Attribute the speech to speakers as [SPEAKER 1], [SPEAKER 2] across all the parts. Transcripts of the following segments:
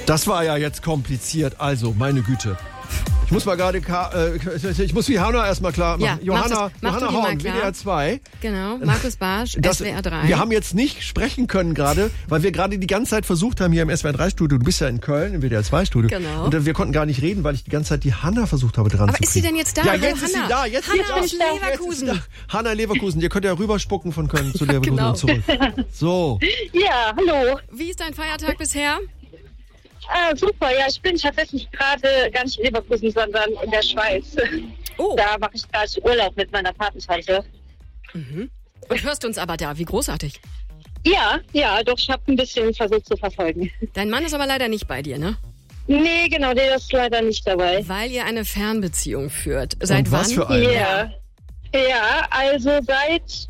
[SPEAKER 1] Das war ja jetzt kompliziert. Also, meine Güte. Ich muss mal gerade, ich muss die Hanna erstmal klar machen.
[SPEAKER 2] Ja,
[SPEAKER 1] Johanna Horn,
[SPEAKER 2] klar.
[SPEAKER 1] WDR 2.
[SPEAKER 2] Genau, Markus Barsch, SWR 3.
[SPEAKER 1] Wir haben jetzt nicht sprechen können gerade, weil wir gerade die ganze Zeit versucht haben hier im SWR 3 Studio. Du bist ja in Köln, im WDR 2 Studio.
[SPEAKER 2] Genau.
[SPEAKER 1] Und wir konnten gar nicht reden, weil ich die ganze Zeit die Hanna versucht habe dran zu kriegen.
[SPEAKER 2] Aber ist sie denn jetzt da?
[SPEAKER 1] Ja,
[SPEAKER 2] Hallo,
[SPEAKER 1] jetzt ist sie
[SPEAKER 2] Hanna.
[SPEAKER 1] da. Jetzt
[SPEAKER 2] Hanna aus
[SPEAKER 1] ist sie da.
[SPEAKER 2] Leverkusen.
[SPEAKER 1] Hanna Leverkusen, ihr könnt ja rüberspucken von Köln zu Leverkusen
[SPEAKER 2] Genau.
[SPEAKER 1] und zurück. So.
[SPEAKER 3] Ja, hallo.
[SPEAKER 2] Wie ist dein Feiertag bisher?
[SPEAKER 3] Super, ja, ich bin tatsächlich gerade gar nicht in Leverkusen, sondern in der Schweiz.
[SPEAKER 2] Oh.
[SPEAKER 3] Da mache ich gerade Urlaub mit meiner Patentante.
[SPEAKER 2] Und hörst uns aber da, wie großartig.
[SPEAKER 3] Ja, doch, ich habe ein bisschen versucht zu verfolgen.
[SPEAKER 2] Dein Mann ist aber leider nicht bei dir, ne?
[SPEAKER 3] Nee, genau, der ist leider nicht dabei.
[SPEAKER 2] Weil ihr eine Fernbeziehung führt. Seit
[SPEAKER 1] Und
[SPEAKER 2] wann?
[SPEAKER 1] was für eine?
[SPEAKER 3] Ja, also seit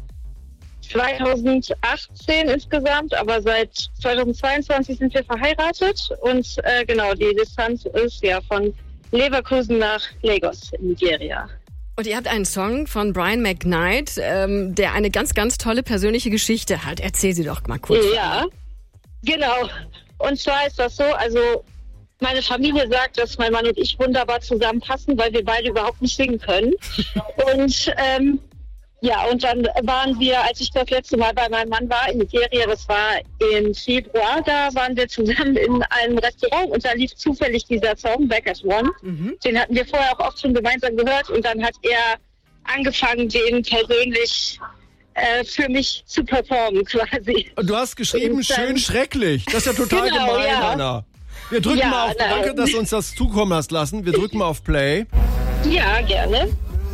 [SPEAKER 3] 2018 insgesamt, aber seit 2022 sind wir verheiratet und genau, die Distanz ist ja von Leverkusen nach Lagos in Nigeria.
[SPEAKER 2] Und ihr habt einen Song von Brian McKnight, der eine ganz, ganz tolle persönliche Geschichte hat. Erzähl sie doch mal kurz.
[SPEAKER 3] Ja, genau. Und zwar ist das so, also meine Familie sagt, dass mein Mann und ich wunderbar zusammenpassen, weil wir beide überhaupt nicht singen können. Und und dann waren wir, als ich das letzte Mal bei meinem Mann war in Nigeria, das war im Februar, da waren wir zusammen in einem Restaurant und da lief zufällig dieser Song, Back at One. Den hatten wir vorher auch oft schon gemeinsam gehört und dann hat er angefangen, den persönlich für mich zu performen quasi.
[SPEAKER 1] Und du hast geschrieben,
[SPEAKER 3] Und dann-
[SPEAKER 1] schön schrecklich. Das ist ja total
[SPEAKER 3] Genau,
[SPEAKER 1] gemein,
[SPEAKER 3] ja.
[SPEAKER 1] Hanna. Wir drücken
[SPEAKER 3] Ja,
[SPEAKER 1] mal auf,
[SPEAKER 3] nein.
[SPEAKER 1] danke, dass du uns das zukommen hast lassen. Wir drücken mal auf Play.
[SPEAKER 3] Ja, gerne.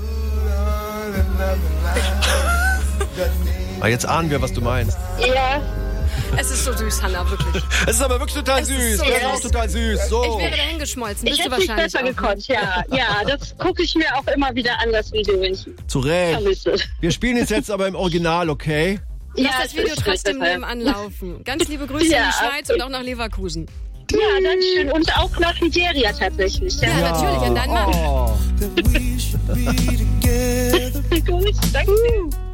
[SPEAKER 1] Jetzt ahnen wir, was du meinst.
[SPEAKER 3] Ja,
[SPEAKER 2] Es ist so süß, Hanna, wirklich.
[SPEAKER 1] Es ist aber wirklich total
[SPEAKER 2] Es ist
[SPEAKER 1] süß.
[SPEAKER 2] so
[SPEAKER 1] Das ist
[SPEAKER 2] süß.
[SPEAKER 1] auch total süß. So.
[SPEAKER 2] Ich wäre dahin geschmolzen.
[SPEAKER 3] ich
[SPEAKER 2] Bist du
[SPEAKER 3] hätte nicht
[SPEAKER 2] wahrscheinlich
[SPEAKER 3] besser
[SPEAKER 2] auch, ne?
[SPEAKER 3] gekonnt, ja. Ja, das gucke ich mir auch immer wieder an, das Video, wenn ich
[SPEAKER 1] Zu Recht.
[SPEAKER 3] vermisse.
[SPEAKER 1] Wir spielen es jetzt aber im Original, okay?
[SPEAKER 2] Lass das Video
[SPEAKER 3] es ist
[SPEAKER 2] trotzdem
[SPEAKER 3] deshalb.
[SPEAKER 2] nebenan laufen. Ganz liebe Grüße in
[SPEAKER 3] Ja.
[SPEAKER 2] die Schweiz und auch nach Leverkusen.
[SPEAKER 3] Ja, danke schön. Und auch nach Nigeria tatsächlich.
[SPEAKER 2] Ja, natürlich, an deinen Mann.
[SPEAKER 1] Oh.
[SPEAKER 3] Gut, danke.